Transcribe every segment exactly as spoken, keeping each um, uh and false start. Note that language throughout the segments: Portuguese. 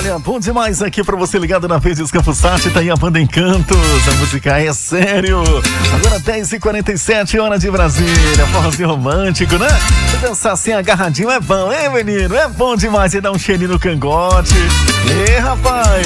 Olha, bom demais aqui pra você ligado na Verdes Campos Sat, tá aí a banda Encantos, a música é sério. Agora dez e quarenta e sete, hora de Brasília, forrozinho romântico, né? Se dançar assim agarradinho é bom, hein, menino? É bom demais, e dar um cheirinho no cangote. Ê, rapaz!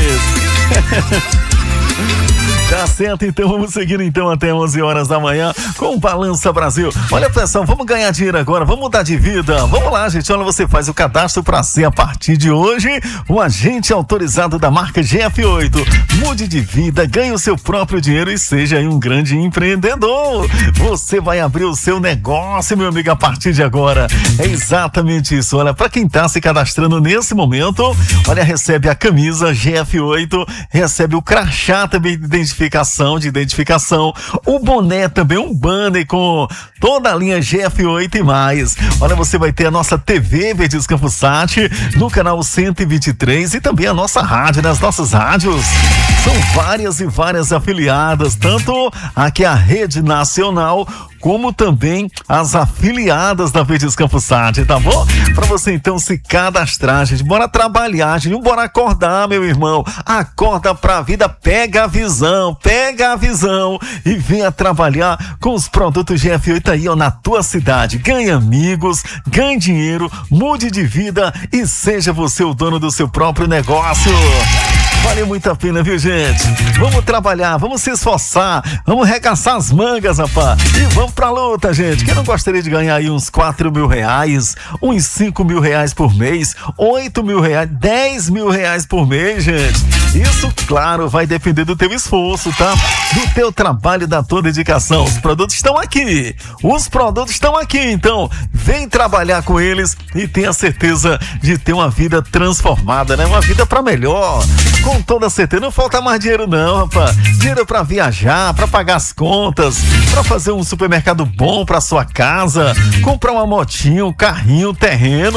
Tá certo, então vamos seguir então até onze horas da manhã com o Balança Brasil. Olha, pessoal, vamos ganhar dinheiro agora, vamos mudar de vida. Vamos lá, gente, olha, você faz o cadastro para ser a partir de hoje um agente autorizado da marca G F oito. Mude de vida, ganhe o seu próprio dinheiro e seja aí um grande empreendedor. Você vai abrir o seu negócio, meu amigo, a partir de agora. É exatamente isso. Olha, para quem tá se cadastrando nesse momento, olha, recebe a camisa G F oito, recebe o crachá também de identificação Identificação, de identificação, o boné também, um banner com toda a linha G F oito e mais. Olha, você vai ter a nossa T V Verdes Campos Sat no canal cento e vinte e três e também a nossa rádio, nas nossas rádios. São várias e várias afiliadas, tanto aqui a Rede Nacional, como também as afiliadas da Verdes Campos Sat, tá bom? Pra você então se cadastrar, gente, bora trabalhar, gente, bora acordar, meu irmão, acorda pra vida, pega a visão, pega a visão e venha trabalhar com os produtos G F oito aí, ó, na tua cidade. Ganhe amigos, ganhe dinheiro, mude de vida e seja você o dono do seu próprio negócio. Vale muito a pena, viu, gente? Vamos trabalhar, vamos se esforçar, vamos regaçar as mangas, rapaz, e vamos pra luta, gente. Quem não gostaria de ganhar aí uns quatro mil reais, uns cinco mil reais por mês, oito mil reais, dez mil reais por mês, gente? Isso, claro, vai depender do teu esforço, tá? Do teu trabalho, da tua dedicação. Os produtos estão aqui, os produtos estão aqui, então vem trabalhar com eles e tenha certeza de ter uma vida transformada, né? Uma vida pra melhor. Com toda certeza, não falta mais dinheiro não, rapaz. Dinheiro pra viajar, pra pagar as contas, pra fazer um supermercado bom pra sua casa, comprar uma motinha, um carrinho, um terreno.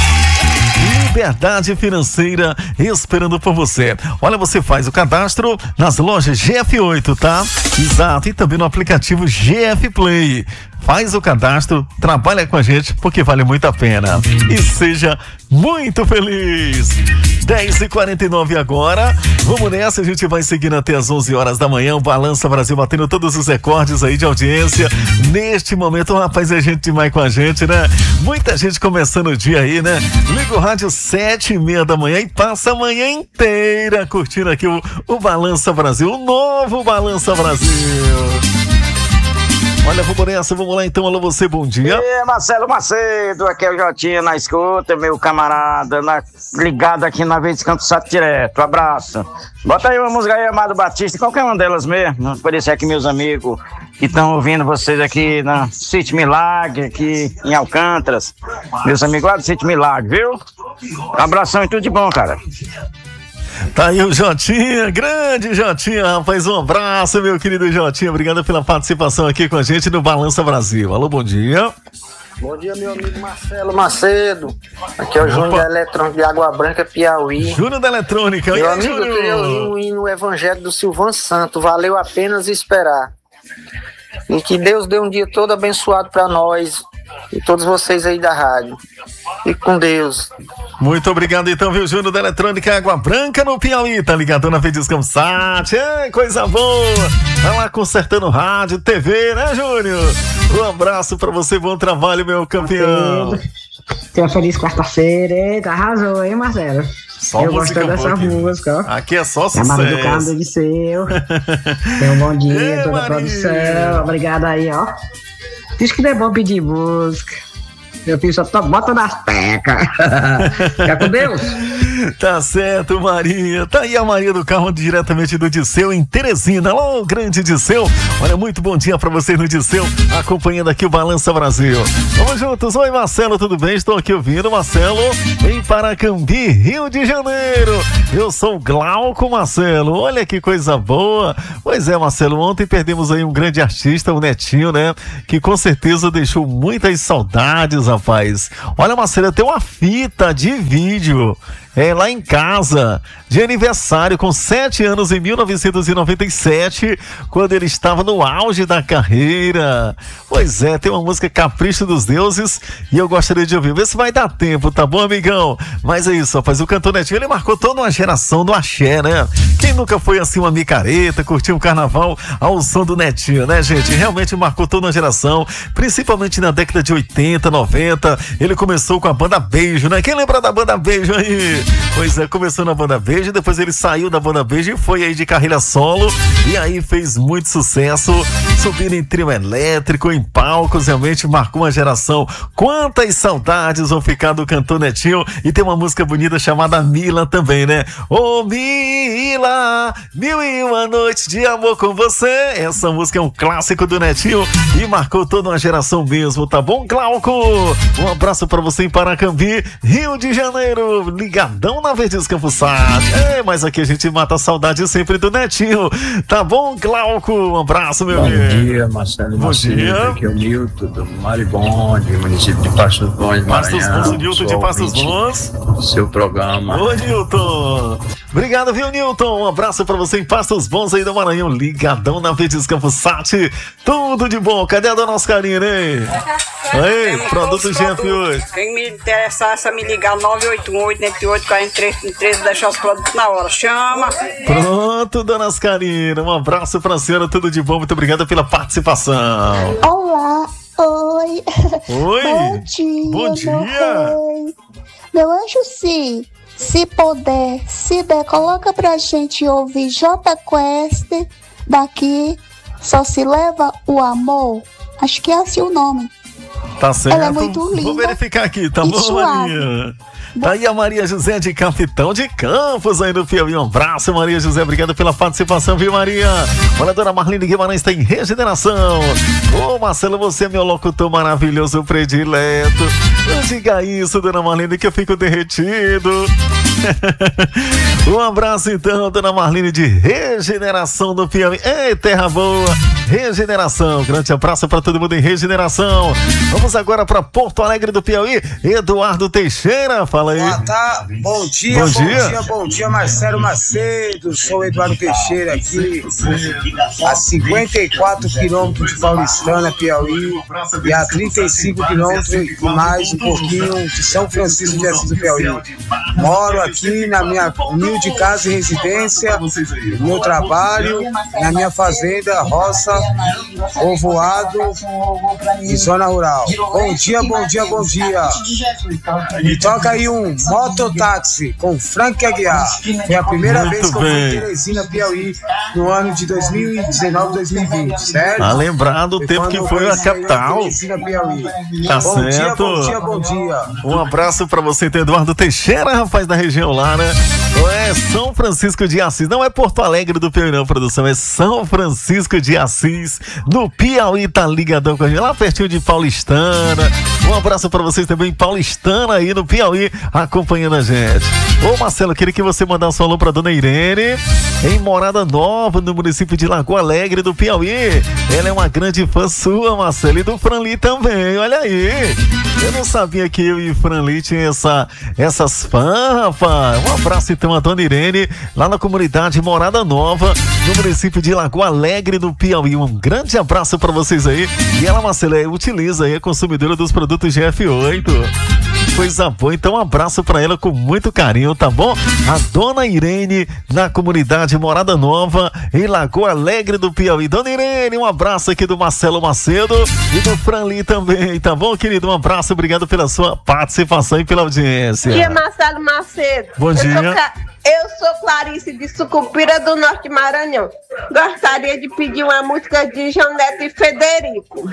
Liberdade financeira esperando por você. Olha, você faz o cadastro nas lojas G F oito, tá? Exato, e também no aplicativo G F Play. Faz o cadastro, trabalha com a gente, porque vale muito a pena. E seja muito feliz. dez e quarenta e nove agora. Vamos nessa, a gente vai seguindo até as onze horas da manhã. O Balança Brasil batendo todos os recordes aí de audiência. Neste momento, rapaz, é gente demais com a gente, né? Muita gente começando o dia aí, né? Liga o rádio sete e meia da manhã e passa a manhã inteira curtindo aqui o, o Balança Brasil, o novo Balança Brasil. Olha, vamos nessa, vamos lá então, alô você, bom dia. E Marcelo Macedo, aqui é o Jotinha na escuta, meu camarada, na, ligado aqui na Verdes Campos Sat direto, abraço. Bota aí uma música aí, Amado Batista, qualquer uma delas mesmo, por isso é que meus amigos que estão ouvindo vocês aqui na Sítio Milagre, aqui em Alcântaras, meus amigos lá do Sítio Milagre, viu? Abração e tudo de bom, cara. Tá aí o Jotinha, grande Jotinha, rapaz, um abraço, meu querido Jotinha, obrigado pela participação aqui com a gente no Balança Brasil. Alô, bom dia. Bom dia, meu amigo Marcelo Macedo, aqui é o Júnior da Eletrônica de Água Branca, Piauí. Júnior da Eletrônica. Meu aí, amigo, Júnior? eu queria ouvir o hino Evangelho do Silvan Santo, valeu apenas esperar. E que Deus dê um dia todo abençoado para nós e todos vocês aí da rádio. Fique com Deus. Muito obrigado então, viu, Júnior da Eletrônica Água Branca no Piauí, tá ligado na Verdes Campos Sat, é, coisa boa, tá lá consertando rádio, T V, né, Júnior? Um abraço pra você, bom trabalho, meu campeão. Tenha uma feliz quarta-feira, eita, arrasou, hein, Marcelo? Só eu música gosto dessa boa aqui. música, ó. Aqui é só sucesso. Chamada do carro do Disseu. Tenha um bom dia, Ei, toda a Maria. produção, obrigado aí, ó. Diz que não é bom pedir música. Meu filho só to- bota nas tecas. Fica com Deus. Tá certo, Maria. Tá aí a Maria do Carro, diretamente do Disseu, em Teresina. Alô, grande Disseu. Olha, muito bom dia pra vocês no Disseu, acompanhando aqui o Balança Brasil. Vamos juntos. Oi, Marcelo, tudo bem? Estou aqui ouvindo, Marcelo, em Paracambi, Rio de Janeiro. Eu sou o Glauco, Marcelo. Olha que coisa boa. Pois é, Marcelo, ontem perdemos aí um grande artista, o Netinho, né? Que com certeza deixou muitas saudades, rapaz. Olha, Marcelo, tem uma fita de vídeo é, lá em casa, de aniversário, com sete anos em mil novecentos e noventa e sete, quando ele estava no auge da carreira. Pois é, tem uma música Capricho dos Deuses e eu gostaria de ouvir. Vê se vai dar tempo, tá bom, amigão? Mas é isso, rapaz, o cantor Netinho, ele marcou toda uma geração do axé, né? Quem nunca foi assim uma micareta, curtiu um carnaval ao som do Netinho, né, gente? Realmente marcou toda uma geração, principalmente na década de oitenta, noventa. Ele começou com a banda Beijo, né? Quem lembra da banda Beijo aí? Pois é, começou na banda Beijo, depois ele saiu da banda Beijo e foi aí de carreira solo, e aí fez muito sucesso, subindo em trio elétrico, em palcos, realmente marcou uma geração. Quantas saudades vão ficar do cantor Netinho, e tem uma música bonita chamada Mila também, né? Ô Mila, mil e uma noites de amor com você. Essa música é um clássico do Netinho e marcou toda uma geração mesmo, tá bom, Glauco? Um abraço pra você em Paracambi, Rio de Janeiro, ligadão na Verdes Campos Sat. É, mas aqui a gente mata a saudade sempre do Netinho, tá bom, Glauco? Um abraço, meu amigo. Bom dia, Marcelo. Bom dia. Aqui é o Nilton, do Maribonde, município de Pastos Bons, Pastos Maranhão. Bons, Nilton de Pastos Bons. Seu programa. Ô, Nilton. Obrigado, viu, Nilton? Um abraço pra você em Pastos Bons aí do Maranhão, ligadão na Verdes Campos Sat. Tudo de bom. Cadê a dona Oscarina, hein? Aí, produto G F oito. Quem me interessasse a me ligar nove oito um, oito oito, quatro três três, deixar os produtos na hora. Chama. Pronto, dona Oscarina. Um abraço pra senhora, tudo de bom. Muito obrigado pela participação. Olá, oi. Oi. Bom dia. Bom dia. Meu, meu anjo, se, se puder, se der, coloca pra gente ouvir J Quest daqui. Só se leva o amor. Acho que é assim o nome. Tá certo. Ela é muito linda. Vou verificar aqui, tá e bom, suave. Maria? Tá aí a Maria José de Capitão de Campos aí no Piauí. Um abraço, Maria José. Obrigado pela participação, viu, Maria? Olha, a dona Marlene Guimarães está em regeneração. Ô, Marcelo, você é meu locutor maravilhoso predileto. Não diga isso, dona Marlene, que eu fico derretido. Um abraço, então, dona Marlene de Regeneração do Piauí. Ei, terra boa. Regeneração. Grande abraço para todo mundo em Regeneração. Vamos agora para Porto Alegre do Piauí. Eduardo Teixeira, fala aí. Boa tarde, bom dia, bom, bom dia. dia, bom dia, Marcelo Macedo. Sou o Eduardo Teixeira aqui, a cinquenta e quatro quilômetros de Paulistana, Piauí, e a trinta e cinco quilômetros e mais um pouquinho de São Francisco de Assis do Piauí. Moro aqui na minha humilde casa e residência, no meu trabalho, na minha fazenda, roça, povoado e zona rural. Bom dia, bom dia, bom dia. E toca aí um mototáxi com Frank Aguiar. Foi a primeira Muito vez que eu bem. fui em Teresina, Piauí, no ano de dois mil e dezenove, dois mil e vinte, certo? Tá lembrado o tempo quando que eu foi a conheci aí capital. Teresina, Piauí. Tá bom certo. dia, bom dia, bom dia. Um abraço pra você, então, Eduardo Teixeira, rapaz da região lá, né? É São Francisco de Assis, não é Porto Alegre do Piauí não, produção, é São Francisco de Assis, no Piauí, tá ligadão com a gente, lá pertinho de Paulistana. Um abraço pra vocês também, Paulistana aí no Piauí, acompanhando a gente. Ô Marcelo, queria que você mandasse um alô pra dona Irene, em Morada Nova, no município de Lagoa Alegre do Piauí. Ela é uma grande fã sua, Marcelo, e do Franli também, olha aí. Eu não sabia que eu e Franli tinha essa, essas fãs, rapaz. Um abraço então a dona Irene, lá na comunidade Morada Nova, no município de Lagoa Alegre do Piauí. Um grande abraço pra vocês aí. E ela, Marcelo, é, utiliza aí, é consumidora dos produtos G F oito. Coisa boa, então um abraço pra ela com muito carinho, tá bom? A dona Irene, na comunidade Morada Nova, em Lagoa Alegre do Piauí. Dona Irene, um abraço aqui do Marcelo Macedo e do Franli também, tá bom, querido? Um abraço, obrigado pela sua participação e pela audiência. Bom dia, Marcelo Macedo. Bom Eu dia. sou, Ca- eu sou Clarice de Sucupira do Norte Maranhão. Gostaria de pedir uma música de Janete e Federico.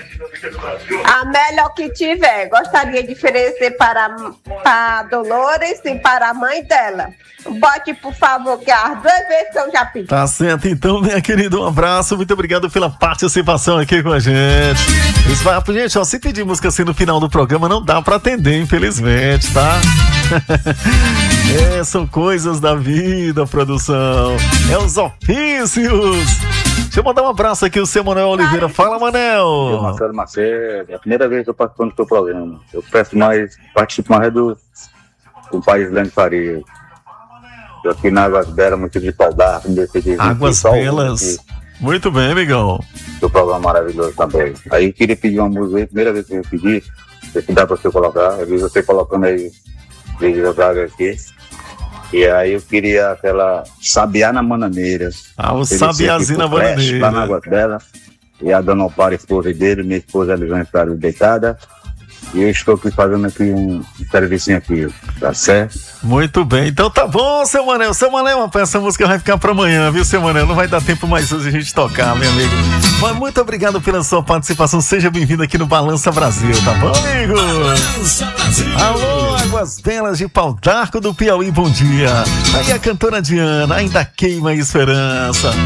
A melhor que tiver. Gostaria de oferecer para, para Dolores e para a mãe dela. Bote, por favor, que é as duas vezes que eu já pedi. Tá certo, então, minha querida, um abraço, muito obrigado pela participação aqui com a gente. Isso vai, gente, ó, se pedir música assim no final do programa, não dá pra atender, infelizmente, tá? É, são coisas da vida, produção. É os ofícios. Deixa eu mandar um abraço aqui, o seu Manuel Oliveira. Fala, Manel. Eu, Marcelo Macedo, é a primeira vez que eu participo do seu programa. Eu peço mais, participo mais do, do País Lendo Faria. Tô aqui na Águas Belas, muito de Pau d'Arco. Águas Belas. Muito bem, amigão. Seu programa maravilhoso também. Aí eu queria pedir uma música aí, primeira vez que eu pedi, se dá pra você colocar, eu vi você colocando aí, vídeo aqui. E aí eu queria aquela Sabiá na Bananeira. Ah, o Sabiazinho na Bananeira. Lá na Águas Belas. E a dona Opara, esposa dele, minha esposa Elisângela está deitada. E eu estou aqui fazendo aqui um, um servicinho aqui, tá certo? Muito bem, então tá bom, seu Manel. Seu Manel, essa música vai ficar pra amanhã, viu, seu Manel? Não vai dar tempo mais hoje a gente tocar, meu amigo. Mas muito obrigado pela sua participação. Seja bem-vindo aqui no Balança Brasil, tá bom, amigo? Balança Brasil. Alô, Águas Belas de Pau d'Arco do Piauí, bom dia. Aí a cantora Diana, ainda queima a esperança.